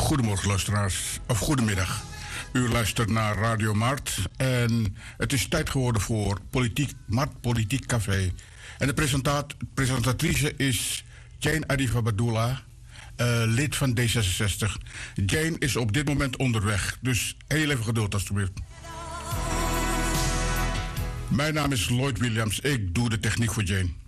Goedemorgen luisteraars, of goedemiddag. U luistert naar Radio Mart en het is tijd geworden voor Mart Politiek Café. En de presentatrice is Jane Arifabadula, lid van D66. Jane is op dit moment onderweg, dus heel even geduld alstublieft. Mijn naam is Lloyd Williams, ik doe de techniek voor Jane.